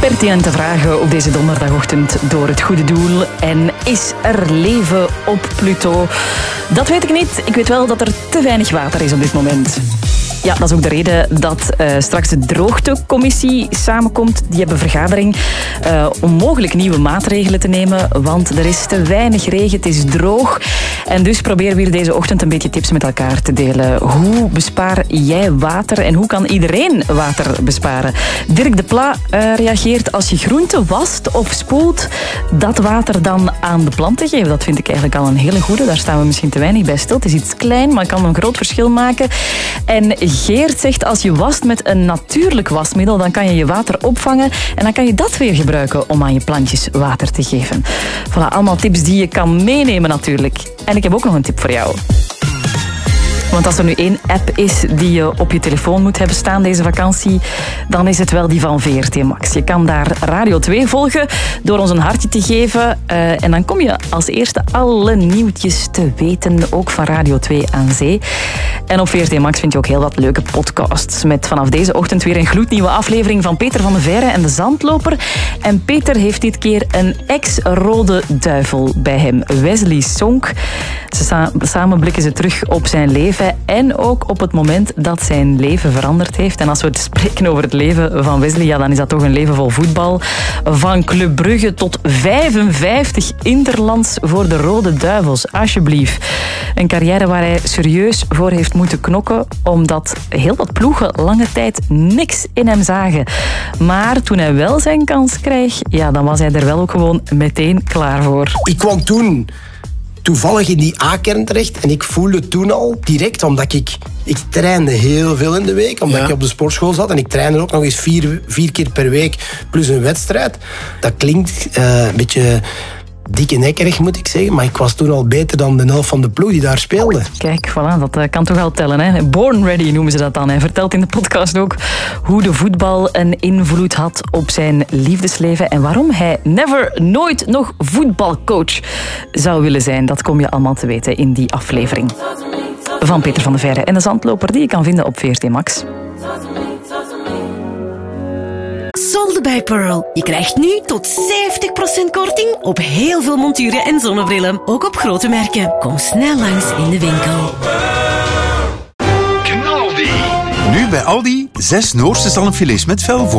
Pertinente vragen op deze donderdagochtend door het goede doel. En is er leven op Pluto? Dat weet ik niet. Ik weet wel dat er te weinig water is op dit moment. Ja, dat is ook de reden dat straks de droogtecommissie samenkomt. Die hebben vergadering om mogelijk nieuwe maatregelen te nemen. Want er is te weinig regen, het is droog. En dus proberen we hier deze ochtend een beetje tips met elkaar te delen. Hoe bespaar jij water en hoe kan iedereen water besparen? Dirk de Pla reageert: als je groenten wast of spoelt, dat water dan aan de planten geven. Dat vind ik eigenlijk al een hele goede. Daar staan we misschien te weinig bij stil. Het is iets klein, maar kan een groot verschil maken. En Geert zegt: als je wast met een natuurlijk wasmiddel, dan kan je je water opvangen en dan kan je dat weer gebruiken om aan je plantjes water te geven. Voilà, allemaal tips die je kan meenemen natuurlijk. En ik heb ook nog een tip voor jou. Want als er nu één app is die je op je telefoon moet hebben staan deze vakantie, dan is het wel die van VRT Max. Je kan daar Radio 2 volgen door ons een hartje te geven. En dan kom je als eerste alle nieuwtjes te weten, ook van Radio 2 aan zee. En op VRT Max vind je ook heel wat leuke podcasts. Met vanaf deze ochtend weer een gloednieuwe aflevering van Peter van de Veire en de Zandloper. En Peter heeft dit keer een ex-rode duivel bij hem, Wesley Sonk. Samen blikken ze terug op zijn leven en ook op het moment dat zijn leven veranderd heeft. En als we het spreken over het leven van Wesley, ja, dan is dat toch een leven vol voetbal. Van Club Brugge tot 55 interlands voor de Rode Duivels, alsjeblieft. Een carrière waar hij serieus voor heeft moeten knokken, omdat heel wat ploegen lange tijd niks in hem zagen. Maar toen hij wel zijn kans kreeg, ja, dan was hij er wel ook gewoon meteen klaar voor. Ik kwam toen toevallig in die A-kern terecht en ik voelde toen al direct, omdat ik trainde heel veel in de week, omdat ik op de sportschool zat en ik trainde ook nog eens vier keer per week plus een wedstrijd. Dat klinkt een beetje dikke nekkerig, moet ik zeggen, maar ik was toen al beter dan de helft van de ploeg die daar speelde. Kijk, voilà, dat kan toch al tellen, hè? Born ready noemen ze dat dan. Hij vertelt in de podcast ook hoe de voetbal een invloed had op zijn liefdesleven en waarom hij nooit nog voetbalcoach zou willen zijn. Dat kom je allemaal te weten in die aflevering van Peter van de Veire en de Zandloper, die je kan vinden op VRT Max. Solde bij Pearl. Je krijgt nu tot 70% korting op heel veel monturen en zonnebrillen. Ook op grote merken. Kom snel langs in de winkel. Knaldi. Nu bij Aldi 6 Noorse zalmfilets met vel voor